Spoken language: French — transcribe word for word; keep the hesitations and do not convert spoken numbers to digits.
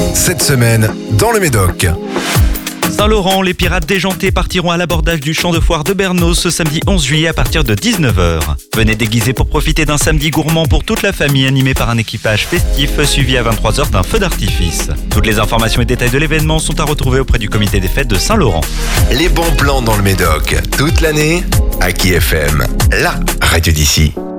Cette semaine, dans le Médoc. Saint-Laurent, les pirates déjantés partiront à l'abordage du champ de foire de Bernos ce samedi onze juillet à partir de dix-neuf heures. Venez déguiser pour profiter d'un samedi gourmand pour toute la famille animé par un équipage festif suivi à vingt-trois heures d'un feu d'artifice. Toutes les informations et détails de l'événement sont à retrouver auprès du comité des fêtes de Saint-Laurent. Les bons plans dans le Médoc, toute l'année, Aki F M, la radio d'ici.